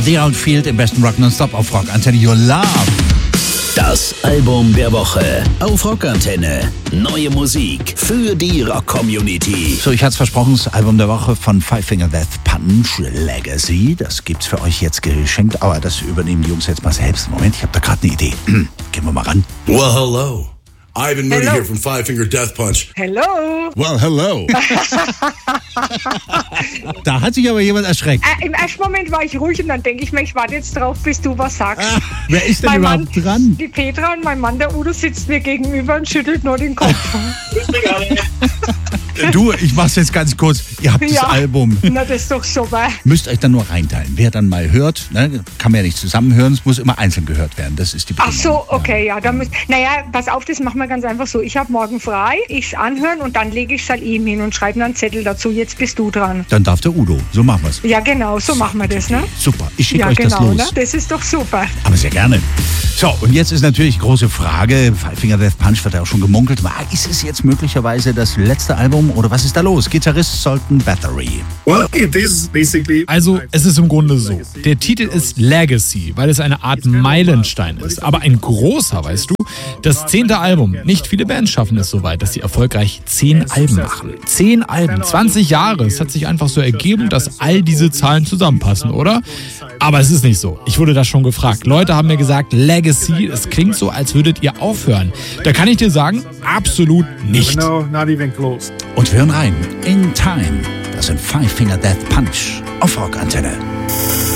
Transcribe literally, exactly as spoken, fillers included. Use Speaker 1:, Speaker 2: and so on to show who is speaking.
Speaker 1: The Outfield im besten Rock Nonstop auf Rock Antenne. Your Love.
Speaker 2: Das Album der Woche auf Rock Antenne. Neue Musik für die Rock-Community.
Speaker 1: So, ich hatte es versprochen, das Album der Woche von Five Finger Death Punch, Legacy. Das gibt's für euch jetzt geschenkt, aber das übernehmen die Jungs jetzt mal selbst. Moment, ich habe da gerade eine Idee. Gehen wir mal ran.
Speaker 3: Well, hello. Ivan Moody
Speaker 4: Hello.
Speaker 3: here from Five Finger Death Punch.
Speaker 4: Hello.
Speaker 1: Well, hello. Da hat sich aber jemand erschreckt.
Speaker 4: Äh, Im ersten Moment war ich ruhig und dann denke ich mir, ich warte jetzt drauf, bis du was sagst.
Speaker 1: Ah, wer ist denn
Speaker 4: mein
Speaker 1: überhaupt
Speaker 4: Mann,
Speaker 1: dran?
Speaker 4: Die Petra und mein Mann, der Udo, sitzt mir gegenüber und schüttelt nur den Kopf.
Speaker 1: Du, ich mach's jetzt ganz kurz. Ihr habt
Speaker 4: Ja.
Speaker 1: das Album.
Speaker 4: Na, das ist doch super.
Speaker 1: Müsst euch dann nur reinteilen. Wer dann mal hört, ne, kann man ja nicht zusammenhören, es muss immer einzeln gehört werden. Das ist die Bedingung.
Speaker 4: Ach so, okay, ja. Dann müsst, naja, pass auf, das machen wir ganz einfach so. Ich habe morgen frei, ich's anhören und dann lege ich's halt ihm hin und schreibe mir einen Zettel dazu. Jetzt bist du dran.
Speaker 1: Dann darf der Udo. So machen wir's.
Speaker 4: Ja, genau, so machen wir das, ne?
Speaker 1: Super, ich schicke
Speaker 4: Ja,
Speaker 1: euch
Speaker 4: genau,
Speaker 1: das los.
Speaker 4: ne? Das ist doch super.
Speaker 1: Aber sehr gerne. So, und jetzt ist natürlich die große Frage, Five Finger Death Punch wird ja auch schon gemunkelt, war, ist es jetzt möglicherweise das letzte Album oder was ist da los? Gitarrist Sultan Bathory.
Speaker 5: Well, it is basically.
Speaker 6: Also, es ist im Grunde so. Der Titel ist Legacy, weil es eine Art Meilenstein ist. Aber ein großer, weißt du? Das zehnte Album. Nicht viele Bands schaffen es so weit, dass sie erfolgreich zehn Alben machen. Zehn Alben, zwanzig Jahre. Es hat sich einfach so ergeben, dass all diese Zahlen zusammenpassen, oder? Aber es ist nicht so. Ich wurde da schon gefragt. Leute haben mir gesagt, Legacy, es klingt so, als würdet ihr aufhören. Da kann ich dir sagen, absolut nicht.
Speaker 5: No, not even close.
Speaker 1: Und wir hören rein. In Time. Das sind Five Finger Death Punch auf Rock Antenne.